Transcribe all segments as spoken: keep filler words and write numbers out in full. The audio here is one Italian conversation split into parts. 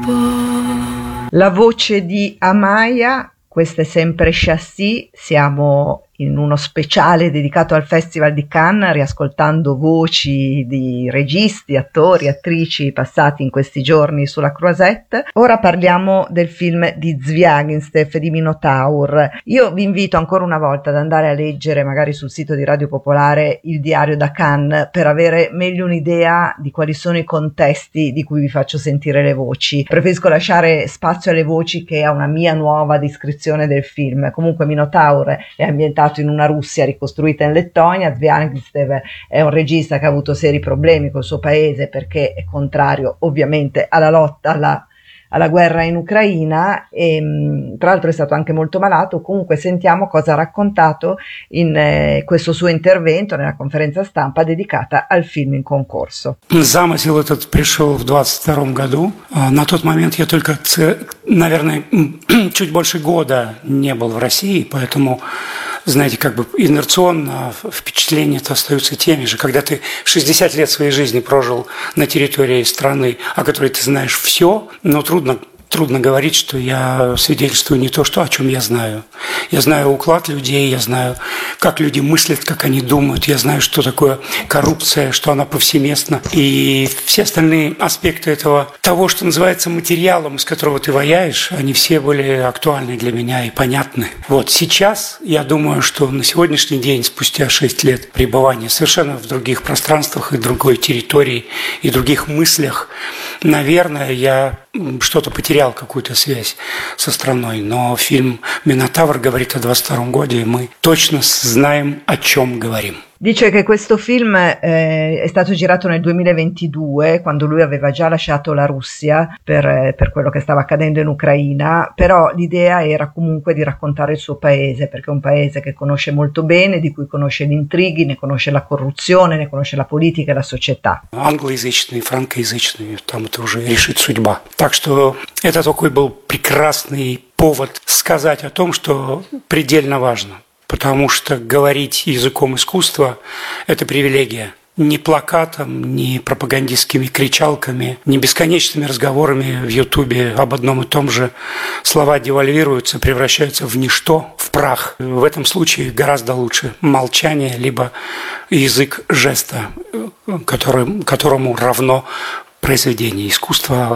La voce di Amaya, questa è sempre Chassis, siamo in uno speciale dedicato al Festival di Cannes, riascoltando voci di registi, attori, attrici passati in questi giorni sulla Croisette. Ora parliamo del film di Zviagintsev, di Minotaur. Io vi invito ancora una volta ad andare a leggere, magari sul sito di Radio Popolare, il diario da Cannes, per avere meglio un'idea di quali sono i contesti di cui vi faccio sentire le voci. Preferisco lasciare spazio alle voci che a una mia nuova descrizione del film. Comunque Minotaur è ambientato in una Russia ricostruita in Lettonia. Zviagintsev è un regista che ha avuto seri problemi col suo paese perché è contrario ovviamente alla lotta, alla, alla guerra in Ucraina e tra l'altro è stato anche molto malato. Comunque sentiamo cosa ha raccontato in eh, questo suo intervento nella conferenza stampa dedicata al film in concorso. Замысел этот пришел в двадцать втором году. На тот момент я только, наверное, чуть больше года не был в России, поэтому, знаете, как бы инерционно впечатления-то остаются теми же. Когда ты шестьдесят лет своей жизни прожил на территории страны, о которой ты знаешь все, но трудно Трудно говорить, что я свидетельствую не то, что, о чем я знаю. Я знаю уклад людей, я знаю, как люди мыслят, как они думают, я знаю, что такое коррупция, что она повсеместна. И все остальные аспекты этого, того, что называется материалом, из которого ты ваяешь, они все были актуальны для меня и понятны. Вот сейчас я думаю, что на сегодняшний день, спустя шесть лет пребывания совершенно в других пространствах и другой территории, и других мыслях, наверное, я что-то потерял, какую-то связь со страной. Но фильм «Минотавр» говорит о двадцать втором году, и мы точно знаем, о чем говорим. Dice che questo film eh, è stato girato nel duemilaventidue, quando lui aveva già lasciato la Russia per, per quello che stava accadendo in Ucraina, però l'idea era comunque di raccontare il suo paese, perché è un paese che conosce molto bene, di cui conosce gli intrighi, ne conosce la corruzione, ne conosce la politica e la società. Англоязычный, франкоязычный, там это уже решит судьба. Так что это такой был прекрасный повод сказать о том, что предельно важно. Потому что говорить языком искусства – это привилегия. Ни плакатом, ни пропагандистскими кричалками, ни бесконечными разговорами в Ютубе об одном и том же. Слова девальвируются, превращаются в ничто, в прах. В этом случае гораздо лучше молчание, либо язык жеста, который, которому равно произведение искусства,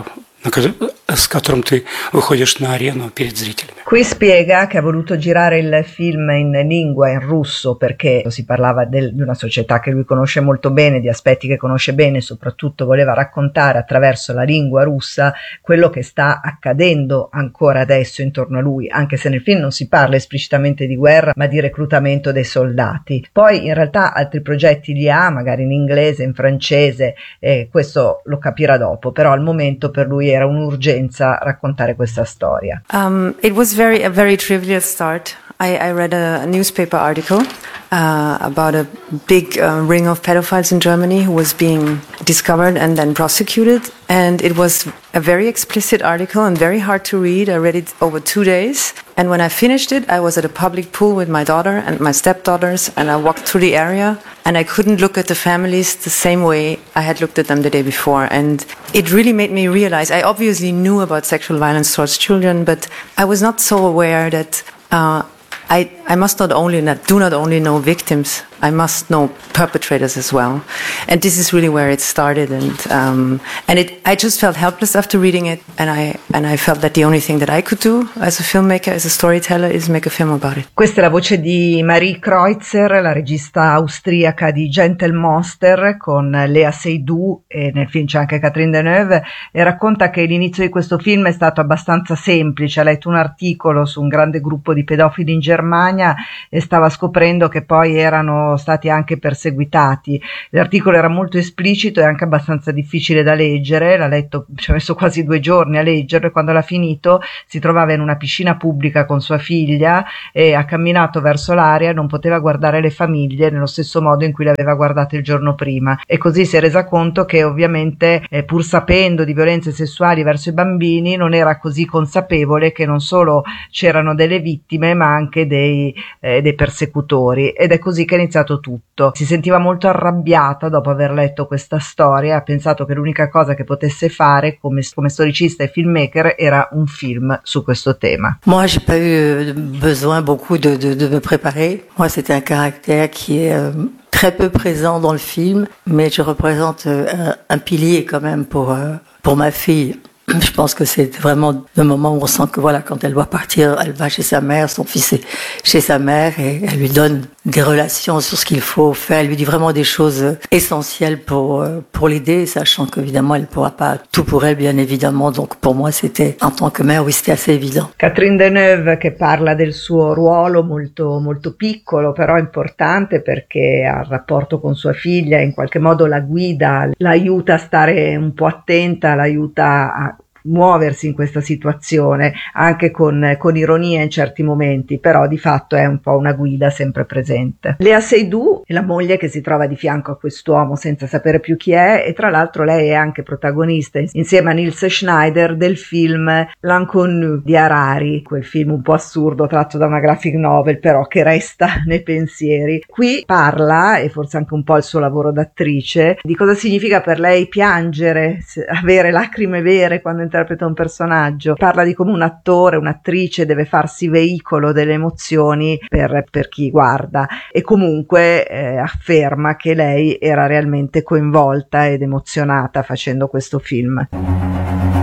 с которым ты выходишь на арену перед зрителями. Qui spiega che ha voluto girare il film in lingua, in russo, perché si parlava del, di una società che lui conosce molto bene, di aspetti che conosce bene, soprattutto voleva raccontare attraverso la lingua russa quello che sta accadendo ancora adesso intorno a lui, anche se nel film non si parla esplicitamente di guerra, ma di reclutamento dei soldati. Poi in realtà altri progetti li ha, magari in inglese, in francese, e questo lo capirà dopo, però al momento per lui era un'urgenza raccontare questa storia. Um, it was very a very trivial start. I, I read a newspaper article uh, about a big uh, ring of pedophiles in Germany who was being discovered and then prosecuted. And it was a very explicit article and very hard to read. I read it over two days. And when I finished it, I was at a public pool with my daughter and my stepdaughters, and I walked through the area, and I couldn't look at the families the same way I had looked at them the day before. And it really made me realize, I obviously knew about sexual violence towards children, but I was not so aware that uh, I, I must not only not, do not only know victims, I must know perpetrators as well. And this is really where it started. And um, and it, I just felt helpless after reading it. And I and I felt that the only thing that I could do as a filmmaker, as a storyteller, is make a film about it. Questa è la voce di Marie Kreutzer, la regista austriaca di Gentle Monster, con Léa Seydoux, e nel film c'è anche Catherine Deneuve, e racconta che l'inizio di questo film è stato abbastanza semplice. Ha letto un articolo su un grande gruppo di pedofili in Germania e stava scoprendo che poi erano stati anche perseguitati. L'articolo era molto esplicito e anche abbastanza difficile da leggere, l'ha letto, ci ha messo quasi due giorni a leggerlo, e quando l'ha finito si trovava in una piscina pubblica con sua figlia e ha camminato verso l'area e non poteva guardare le famiglie nello stesso modo in cui le aveva guardate il giorno prima, e così si è resa conto che ovviamente eh, pur sapendo di violenze sessuali verso i bambini non era così consapevole che non solo c'erano delle vittime ma anche dei, eh, dei persecutori, ed è così che ha iniziato iniziato tutto. Si sentiva molto arrabbiata dopo aver letto questa storia, ha pensato che l'unica cosa che potesse fare come, come storicista e filmmaker era un film su questo tema. Moi, j'ai pas eu besoin beaucoup de, de, de me préparer. Moi, c'était un caractère qui est euh, très peu présent dans le film, mais je représente euh, un, un pilier quand même pour, euh, pour ma fille. Je pense que c'est vraiment le moment où on sent que voilà, quand elle doit partir, elle va chez sa mère, son fils est chez sa mère et elle lui donne des relations sur ce qu'il faut faire. Elle lui dit vraiment des choses essentielles pour, pour l'aider, sachant qu'évidemment elle ne pourra pas tout pour elle, bien évidemment. Donc pour moi, c'était, en tant que mère, oui, c'était assez évident. Catherine Deneuve che parla del suo ruolo molto, molto piccolo, però importante perché ha il rapporto con sua figlia, in qualche modo la guida, l'aiuta a stare un po' attenta, l'aiuta a muoversi in questa situazione anche con, con ironia in certi momenti, però di fatto è un po' una guida sempre presente. Léa Seydoux è la moglie che si trova di fianco a quest'uomo senza sapere più chi è, e tra l'altro lei è anche protagonista insieme a Nils Schneider del film L'Inconnu di Harari, quel film un po' assurdo tratto da una graphic novel però che resta nei pensieri. Qui parla, e forse anche un po' il suo lavoro d'attrice, di cosa significa per lei piangere, avere lacrime vere quando interpreta un personaggio. Parla di come un attore, un'attrice deve farsi veicolo delle emozioni per, per chi guarda, e comunque eh, afferma che lei era realmente coinvolta ed emozionata facendo questo film.